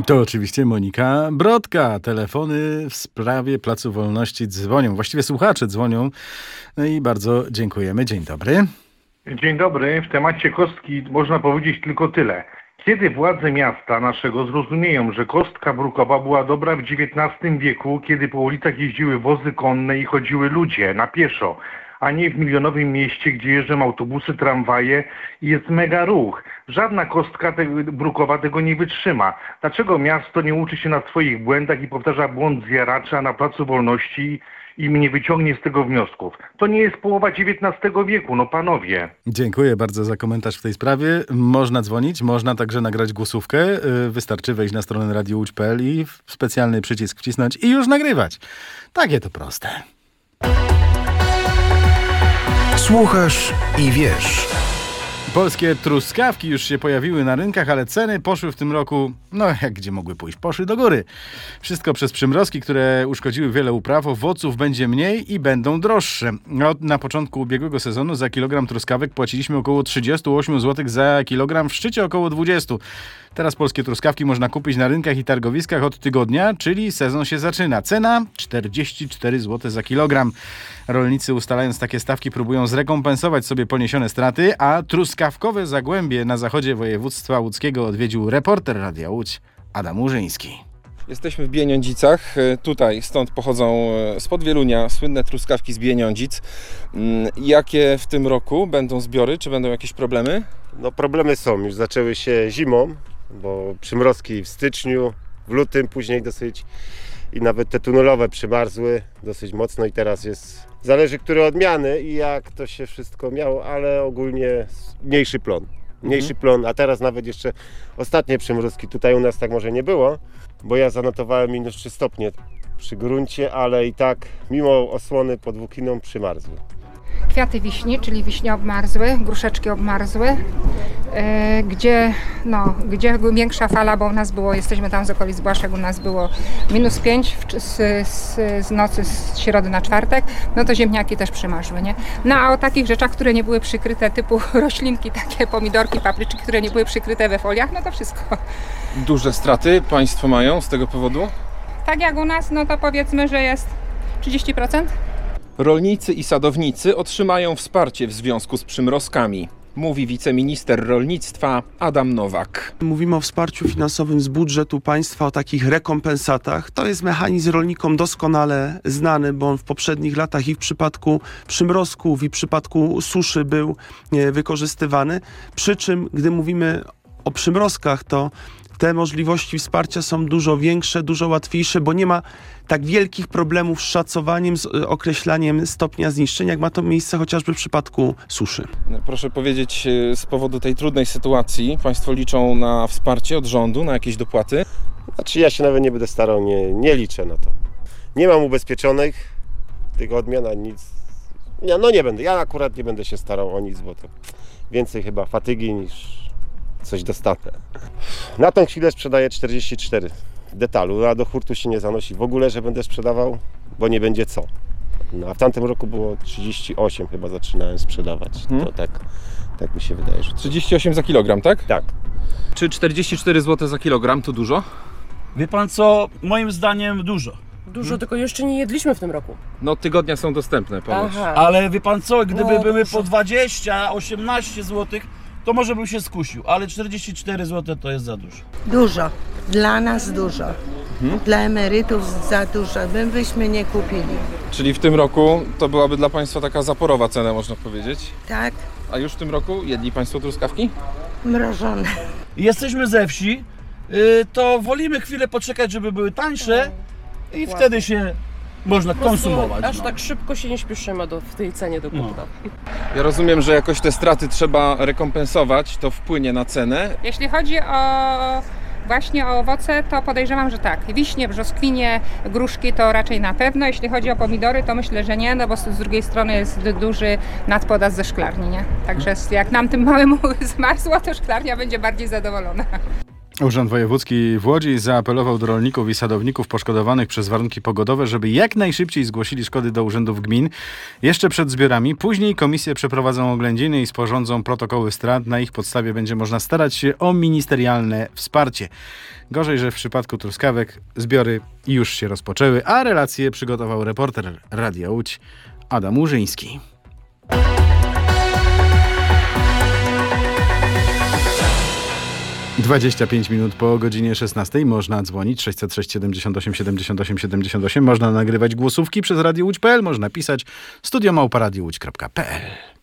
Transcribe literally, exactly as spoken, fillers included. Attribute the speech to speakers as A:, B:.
A: To oczywiście Monika Brodka. Telefony w sprawie Placu Wolności dzwonią. Właściwie słuchacze dzwonią. No i bardzo dziękujemy. Dzień dobry.
B: Dzień dobry. W temacie kostki można powiedzieć tylko tyle. Kiedy władze miasta naszego zrozumieją, że kostka brukowa była dobra w dziewiętnastym wieku, kiedy po ulicach jeździły wozy konne i chodziły ludzie na pieszo, a nie w milionowym mieście, gdzie jeżdżą autobusy, tramwaje i jest mega ruch. Żadna kostka te, brukowa tego nie wytrzyma. Dlaczego miasto nie uczy się na swoich błędach i powtarza błąd zjaracza na Placu Wolności i mnie wyciągnie z tego wniosków? To nie jest połowa dziewiętnastego wieku, no panowie.
A: Dziękuję bardzo za komentarz w tej sprawie. Można dzwonić, można także nagrać głosówkę. Wystarczy wejść na stronę radio łódź kropka p l i specjalny przycisk wcisnąć i już nagrywać. Takie to proste.
C: Słuchasz i wiesz.
A: Polskie truskawki już się pojawiły na rynkach, ale ceny poszły w tym roku, no jak gdzie mogły pójść, poszły do góry. Wszystko przez przymrozki, które uszkodziły wiele upraw, owoców będzie mniej i będą droższe. Od, na początku ubiegłego sezonu za kilogram truskawek płaciliśmy około trzydzieści osiem złotych, za kilogram w szczycie około dwadzieścia. Teraz polskie truskawki można kupić na rynkach i targowiskach od tygodnia, czyli sezon się zaczyna. Cena czterdzieści cztery złote za kilogram. Rolnicy, ustalając takie stawki, próbują zrekompensować sobie poniesione straty, a truskawkowe Zagłębie na zachodzie województwa łódzkiego odwiedził reporter Radia Łódź Adam Łużyński.
D: Jesteśmy w Bieniądzicach. Tutaj, stąd pochodzą spod Wielunia słynne truskawki z Bieniądzic. Jakie w tym roku będą zbiory? Czy będą jakieś problemy?
E: No problemy są. Już zaczęły się zimą, bo przymrozki w styczniu, w lutym później dosyć i nawet te tunelowe przymarzły dosyć mocno i teraz jest, zależy które odmiany i jak to się wszystko miało, ale ogólnie mniejszy plon. Mniejszy mhm. plon, a teraz nawet jeszcze ostatnie przymrozki tutaj u nas tak może nie było, bo ja zanotowałem minus trzy stopnie przy gruncie, ale i tak mimo osłony pod Włókiną przymarzły.
F: Kwiaty wiśni, czyli wiśnie obmarzły, gruszeczki obmarzły, yy, gdzie, no, gdzie większa fala, bo u nas było, jesteśmy tam z okolic Błaszek, u nas było minus pięć z, z, z nocy z środy na czwartek, no to ziemniaki też przymarzły, nie? No a o takich rzeczach, które nie były przykryte, typu roślinki, takie pomidorki, papryczki, które nie były przykryte we foliach, no to wszystko.
D: Duże straty państwo mają z tego powodu?
F: Tak jak u nas, no to powiedzmy, że jest trzydzieści procent.
D: Rolnicy i sadownicy otrzymają wsparcie w związku z przymrozkami, mówi wiceminister rolnictwa Adam Nowak.
G: Mówimy o wsparciu finansowym z budżetu państwa, o takich rekompensatach. To jest mechanizm rolnikom doskonale znany, bo on w poprzednich latach i w przypadku przymrozków, i w przypadku suszy był wykorzystywany. Przy czym, gdy mówimy o przymrozkach, to te możliwości wsparcia są dużo większe, dużo łatwiejsze, bo nie ma tak wielkich problemów z szacowaniem, z określaniem stopnia zniszczenia, jak ma to miejsce chociażby w przypadku suszy.
D: Proszę powiedzieć, z powodu tej trudnej sytuacji państwo liczą na wsparcie od rządu, na jakieś dopłaty?
E: Znaczy ja się nawet nie będę starał, nie, nie liczę na to. Nie mam ubezpieczonych tych odmian, ani nic. Ja, no nie będę, ja akurat nie będę się starał o nic, bo to więcej chyba fatygi niż coś dostanę. Na tą chwilę sprzedaję czterdzieści cztery detalu, a do hurtu się nie zanosi w ogóle, że będę sprzedawał, bo nie będzie co. No, a w tamtym roku było trzydzieści osiem chyba zaczynałem sprzedawać. Hmm. To tak, tak mi się wydaje, że...
D: trzydzieści osiem za kilogram, tak?
E: Tak.
D: Czy czterdzieści cztery złote za kilogram to dużo?
H: Wie pan co, moim zdaniem dużo.
I: Dużo, hmm. tylko jeszcze nie jedliśmy w tym roku.
D: No tygodnia są dostępne ponoć.
H: Aha. Ale wie pan co, gdyby no, były po dwadzieścia, osiemnaście złotych, to może bym się skusił, ale czterdzieści cztery złote to jest za dużo.
J: Dużo. Dla nas dużo. Hmm? Dla emerytów za dużo. My byśmy nie kupili.
D: Czyli w tym roku to byłaby dla państwa taka zaporowa cena, można powiedzieć?
J: Tak.
D: A już w tym roku jedli państwo truskawki?
J: Mrożone.
H: Jesteśmy ze wsi, yy, to wolimy chwilę poczekać, żeby były tańsze i Ładnie. Wtedy się można konsumować.
I: Aż
H: no.
I: tak szybko się nie śpieszymy do, w tej cenie do kupna. No.
D: Ja rozumiem, że jakoś te straty trzeba rekompensować, to wpłynie na cenę.
F: Jeśli chodzi o właśnie o owoce, to podejrzewam, że tak. Wiśnie, brzoskwinie, gruszki to raczej na pewno. Jeśli chodzi o pomidory, to myślę, że nie, no bo z drugiej strony jest duży nadpodaż ze szklarni, nie? Także jak nam tym małemu zmarzło, to szklarnia będzie bardziej zadowolona.
A: Urząd Wojewódzki w Łodzi zaapelował do rolników i sadowników poszkodowanych przez warunki pogodowe, żeby jak najszybciej zgłosili szkody do urzędów gmin jeszcze przed zbiorami. Później komisje przeprowadzą oględziny i sporządzą protokoły strat. Na ich podstawie będzie można starać się o ministerialne wsparcie. Gorzej, że w przypadku truskawek zbiory już się rozpoczęły, a relacje przygotował reporter Radia Łódź Adam Łużyński. dwadzieścia pięć minut po godzinie szesnastej można dzwonić sześćset sześć siedemdziesiąt osiem siedemdziesiąt osiem siedemdziesiąt osiem. Można nagrywać głosówki przez radio łódź kropka p l. Można pisać studio małpa radio łódź kropka p l.